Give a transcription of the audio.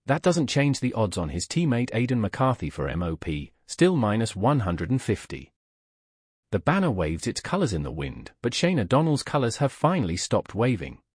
That doesn't change the odds on his teammate Aidan McCarthy for MOP, still minus 150. The banner waves its colors in the wind, but Shane O'Donnell's colors have finally stopped waving.